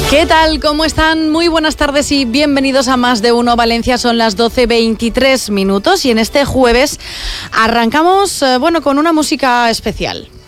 ¿Qué tal? ¿Cómo están? Muy buenas tardes y bienvenidos a Más de Uno Valencia. Son las 12:23 y en este jueves arrancamos con una música especial.